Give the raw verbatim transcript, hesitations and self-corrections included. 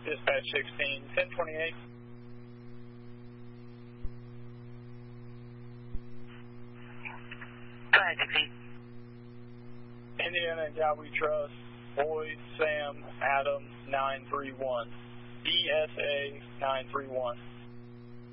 dispatch sixteen, ten twenty-eight. Go ahead, Dixie. Indiana and Cowboy Trust, Boyd, Sam, Adam, nine three one. E S A nine three one.